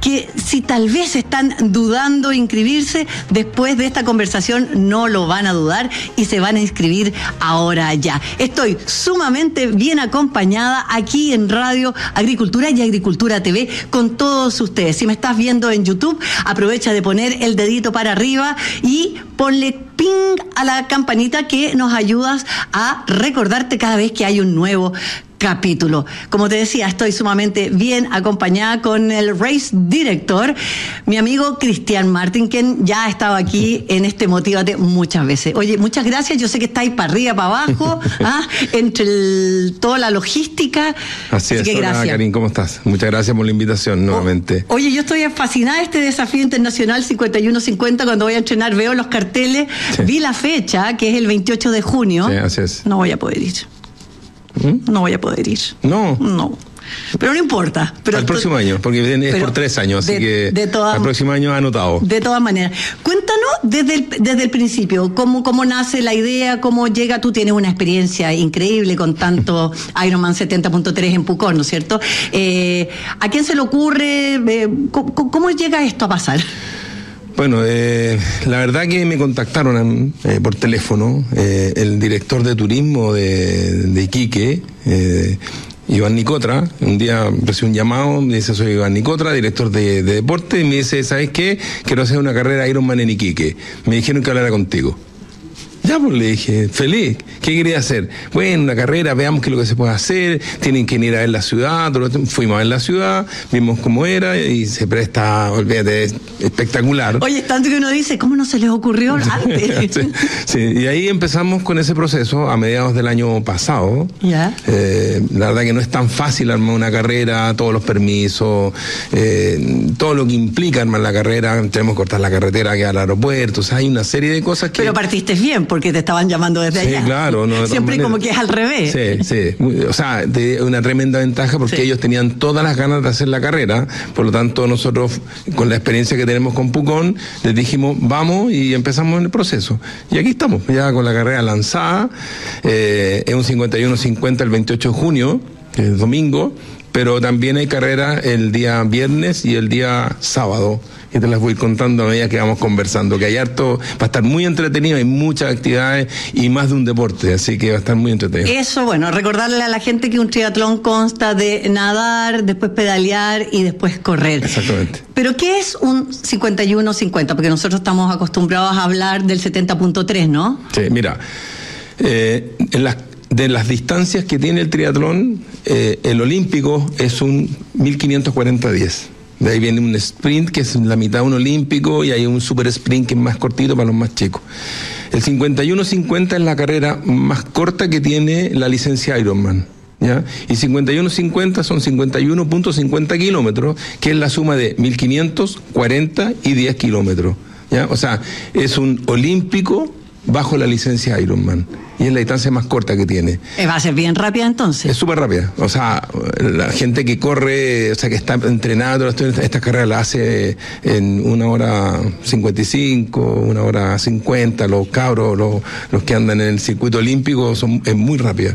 que si tal vez están dudando inscribirse, después de esta conversación no lo van a dudar y se van a inscribir ahora ya. Estoy sumamente bien acompañada aquí en Radio Agricultura y Agricultura TV con todos ustedes. Si me estás viendo en YouTube, aprovecha de poner el dedito para arriba y ponle ping a la campanita que nos ayudas a recordarte cada vez que hay un nuevo capítulo. Como te decía, estoy sumamente bien acompañada con el Race Director, mi amigo Cristian Martin, quien ya ha estado aquí en este Motívate muchas veces. Oye, muchas gracias. Yo sé que estáis para arriba, para abajo, entre toda la logística. Así es. Hola, Karin, ¿cómo estás? Muchas gracias por la invitación nuevamente. Oye, yo estoy fascinada de este desafío internacional 51-50. Cuando voy a entrenar veo los carteles, vi la fecha, que es el 28 de junio. Sí, así es. No voy a poder ir. No voy a poder ir. No. Pero no importa. Pero al próximo año, porque es por 3 años, así que al próximo año anotado. De todas maneras. Cuéntanos desde el principio, cómo nace la idea, cómo llega. Tú tienes una experiencia increíble con tanto Ironman 70.3 en Pucón, ¿no es cierto? ¿A quién se le ocurre? ¿Cómo llega esto a pasar? Bueno, la verdad que me contactaron por teléfono el director de turismo de Iquique, Iván Nicotra. Un día recibí un llamado, me dice: soy Iván Nicotra, director de deporte, y me dice: ¿sabes qué? Quiero hacer una carrera Ironman en Iquique. Me dijeron que hablara contigo. Ya, pues le dije, feliz. ¿Qué quería hacer? Bueno, una carrera, veamos qué es lo que se puede hacer, tienen que ir a ver la ciudad. Fuimos a ver la ciudad, vimos cómo era y se presta, olvídate, espectacular. Oye, tanto que uno dice, ¿cómo no se les ocurrió antes? Sí, y ahí empezamos con ese proceso a mediados del año pasado. Ya. La verdad que no es tan fácil armar una carrera, todos los permisos, todo lo que implica armar la carrera, tenemos que cortar la carretera que va al aeropuerto, o sea, hay una serie de cosas que... Pero partiste bien, porque te estaban llamando desde allá. Sí, claro. No, siempre como que es al revés. Sí. O sea, una tremenda ventaja porque ellos tenían todas las ganas de hacer la carrera. Por lo tanto, nosotros, con la experiencia que tenemos con Pucón, les dijimos, vamos, y empezamos en el proceso. Y aquí estamos, ya con la carrera lanzada. Es un 51-50 el 28 de junio, el domingo, pero también hay carrera el día viernes y el día sábado. Y te las voy contando a medida que vamos conversando, que hay harto, va a estar muy entretenido, hay muchas actividades y más de un deporte, así que va a estar muy entretenido. Eso, bueno, recordarle a la gente que un triatlón consta de nadar, después pedalear y después correr. Exactamente. Pero ¿qué es un 51-50? Porque nosotros estamos acostumbrados a hablar del 70.3, ¿no? Sí, mira, de las distancias que tiene el triatlón, el olímpico es un 1540-10. De ahí viene un sprint, que es la mitad de un olímpico, y hay un super sprint que es más cortito para los más chicos. El 51-50 es la carrera más corta que tiene la licencia Ironman, ¿ya? Y 51-50 son 51.50 kilómetros, que es la suma de 1500, 40 y 10 kilómetros, ¿ya? O sea, es un olímpico bajo la licencia Ironman. Y es la distancia más corta que tiene. Va a ser bien rápida entonces. Es súper rápida. O sea, la gente que corre, o sea, que está entrenada, estas carreras las hace en 1 hora 55, 1 hora 50. Los cabros, los que andan en el circuito olímpico, es muy rápida.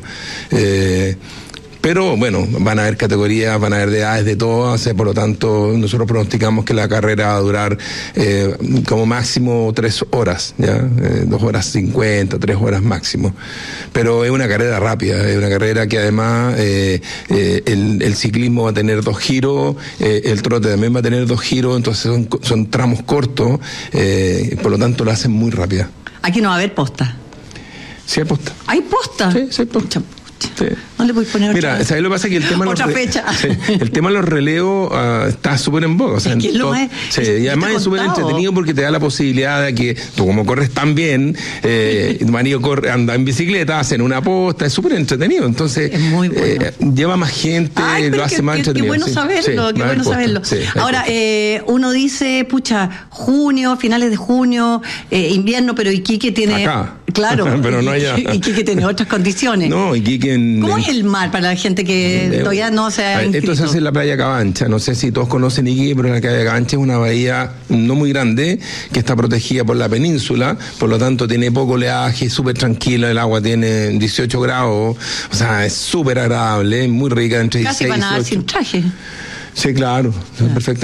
Pero bueno, van a haber categorías, van a haber de edades de todas, por lo tanto nosotros pronosticamos que la carrera va a durar como máximo 3 horas, ¿ya? 2 horas 50, 3 horas máximo. Pero es una carrera rápida, es una carrera que además el ciclismo va a tener 2 giros, el trote también va a tener 2 giros, entonces son tramos cortos, por lo tanto la hacen muy rápida. Aquí no va a haber posta. Sí hay posta. ¿Hay posta? Sí hay posta. Sí. No le puedes poner Mira, ¿sabes lo que pasa? Que el tema otra fecha. El tema de los relevos está súper en boga. O sea, y además es súper entretenido porque te da la posibilidad de que tú, como corres tan bien, Mario anda en bicicleta, hacen una posta, es súper entretenido. Entonces, es muy bueno. Lleva más gente, lo hace más entretenido. Qué bueno saberlo, qué bueno saberlo. Ahora, uno dice, pucha, junio, finales de junio, invierno, pero Iquique tiene... Acá. Claro, pero no allá. Iquique tiene otras condiciones. No, Iquique ¿Cómo es el mar para la gente que todavía no se ha inscrito? Esto se hace en la playa Cabancha. No sé si todos conocen Iquique, pero la playa Cabancha es una bahía no muy grande que está protegida por la península, por lo tanto tiene poco oleaje, súper tranquila, el agua tiene 18 grados, o sea, es súper agradable, muy rica, entre 16 y 18. Casi para nadar sin traje. Sí, claro, perfectamente.